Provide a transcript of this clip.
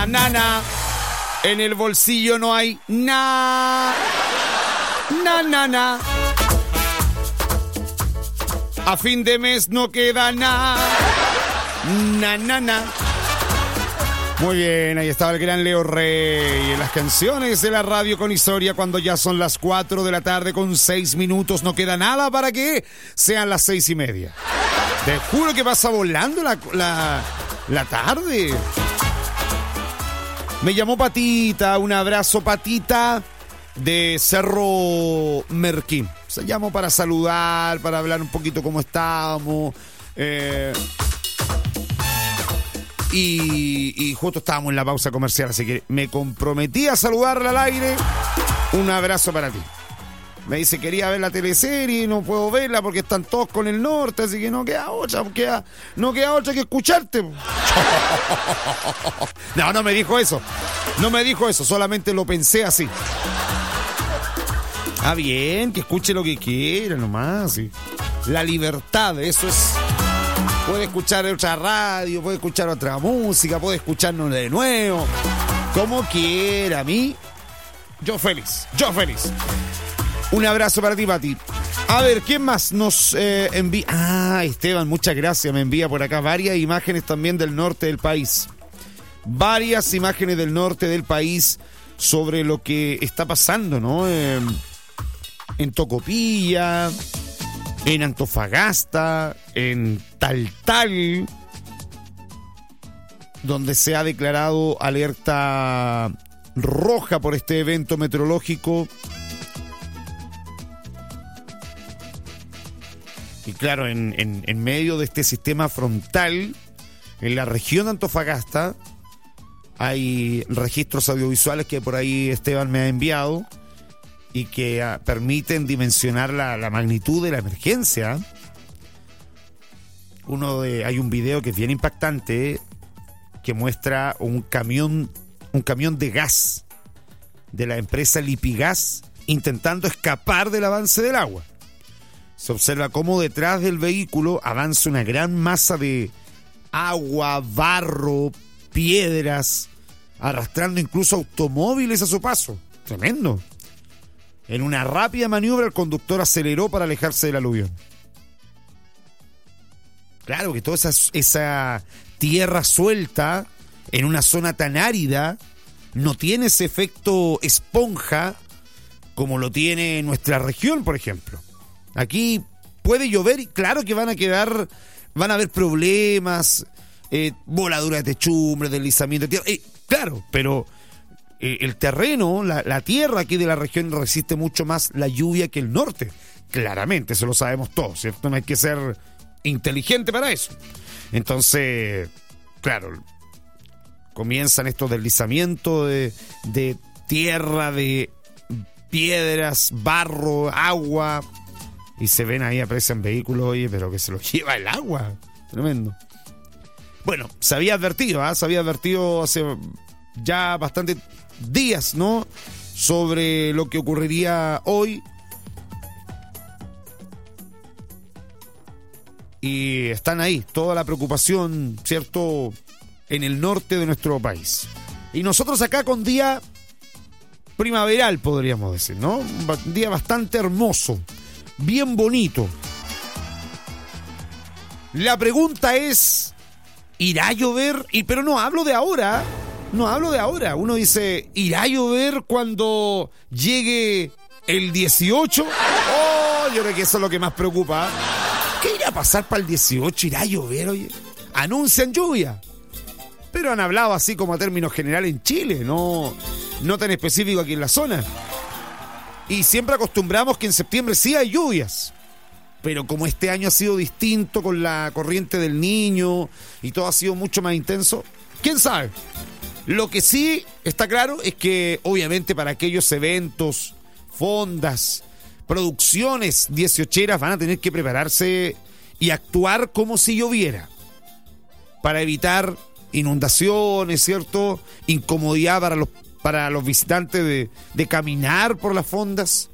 Nana, en el bolsillo no hay nada. Na. A fin de mes no queda nada. Na. Muy bien, ahí estaba el gran Leo Rey en las canciones de la radio con historia cuando ya son las 4 de la tarde con 6 minutos. No queda nada para que sean las 6:30. Te juro que pasa volando la tarde. Me llamó Patita, un abrazo Patita de Cerro Merquín. Se llamó para saludar, para hablar un poquito cómo estábamos. Y justo estábamos en la pausa comercial, así que me comprometí a saludarla al aire. Un abrazo para ti. Me dice, quería ver la teleserie, no puedo verla porque están todos con el norte, así que no queda otra que escucharte. No me dijo eso. Solamente lo pensé así. Ah, bien, que escuche lo que quiera nomás. Sí. La libertad, eso es. Puede escuchar otra radio, puede escuchar otra música, puede escucharnos de nuevo. Como quiera, a mí, yo feliz. Un abrazo para ti, Pati. A ver, ¿quién más nos envía? Ah, Esteban, muchas gracias. Me envía por acá varias imágenes también del norte del país. Varias imágenes del norte del país sobre lo que está pasando, ¿no? En Tocopilla, en Antofagasta, en Taltal, donde se ha declarado alerta roja por este evento meteorológico. Y claro, en medio de este sistema frontal, en la región de Antofagasta, hay registros audiovisuales que por ahí Esteban me ha enviado y que permiten dimensionar la magnitud de la emergencia. Hay un video que es bien impactante que muestra un camión de gas de la empresa Lipigas intentando escapar del avance del agua. Se observa cómo detrás del vehículo avanza una gran masa de agua, barro, piedras, arrastrando incluso automóviles a su paso. Tremendo. En una rápida maniobra, el conductor aceleró para alejarse del aluvión. Claro que toda esa tierra suelta en una zona tan árida no tiene ese efecto esponja como lo tiene nuestra región, por ejemplo. Aquí puede llover y claro que van a haber problemas, voladuras de techumbre, deslizamiento de tierra. Claro, pero el terreno, la tierra aquí de la región resiste mucho más la lluvia que el norte. Claramente, eso lo sabemos todos, ¿cierto? No hay que ser inteligente para eso. Entonces, claro, comienzan estos deslizamientos de tierra, de piedras, barro, agua. Y se ven ahí, aprecian vehículos, oye, pero que se los lleva el agua. Tremendo. Bueno, se había advertido hace ya bastantes días, ¿no? Sobre lo que ocurriría hoy. Y están ahí, toda la preocupación, ¿cierto?, en el norte de nuestro país. Y nosotros acá con día primaveral, podríamos decir, ¿no? Un día bastante hermoso. Bien bonito. La pregunta es, ¿irá a llover? Pero no hablo de ahora. Uno dice, ¿irá a llover cuando llegue el 18? Oh, yo creo que eso es lo que más preocupa. ¿Qué irá a pasar para el 18? ¿Irá a llover? Oye, anuncian lluvia. Pero han hablado así como a términos generales en Chile, no tan específico aquí en la zona. Y siempre acostumbramos que en septiembre sí hay lluvias. Pero como este año ha sido distinto con la corriente del Niño y todo ha sido mucho más intenso, ¿quién sabe? Lo que sí está claro es que obviamente para aquellos eventos, fondas, producciones 18eras van a tener que prepararse y actuar como si lloviera. Para evitar inundaciones, ¿cierto? Incomodidad para los visitantes de caminar por las fondas.